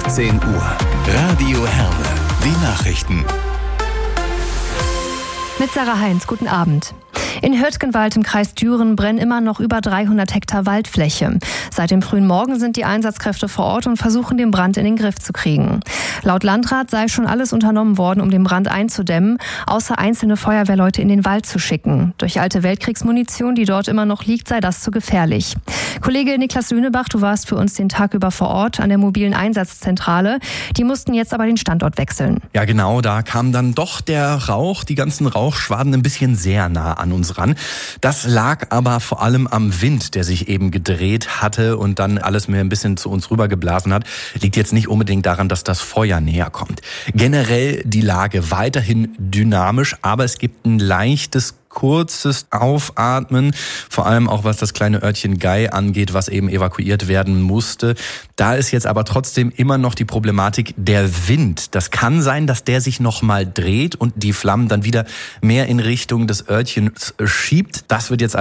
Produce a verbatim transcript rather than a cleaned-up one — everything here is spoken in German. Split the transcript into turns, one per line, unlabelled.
achtzehn Uhr. Radio Herne. Die Nachrichten.
Mit Sarah Heinz, guten Abend. In Hürtgenwald im Kreis Düren brennen immer noch über dreihundert Hektar Waldfläche. Seit dem frühen Morgen sind die Einsatzkräfte vor Ort und versuchen, den Brand in den Griff zu kriegen. Laut Landrat sei schon alles unternommen worden, um den Brand einzudämmen, außer einzelne Feuerwehrleute in den Wald zu schicken. Durch alte Weltkriegsmunition, die dort immer noch liegt, sei das zu gefährlich. Kollege Niklas Lünebach, du warst für uns den Tag über vor Ort an der mobilen Einsatzzentrale. Die mussten jetzt aber den Standort wechseln.
Ja genau, da kam dann doch der Rauch, die ganzen Rauchschwaden ein bisschen sehr nah an uns ran. Das lag aber vor allem am Wind, der sich eben gedreht hatte und dann alles mehr ein bisschen zu uns rübergeblasen hat. Liegt jetzt nicht unbedingt daran, dass das Feuer näher kommt. Generell die Lage weiterhin dynamisch, aber es gibt ein leichtes kurzes Aufatmen, vor allem auch was das kleine Örtchen Gei angeht, was eben evakuiert werden musste. Da ist jetzt aber trotzdem immer noch die Problematik der Wind. Das kann sein, dass der sich nochmal dreht und die Flammen dann wieder mehr in Richtung des Örtchens schiebt. Das wird jetzt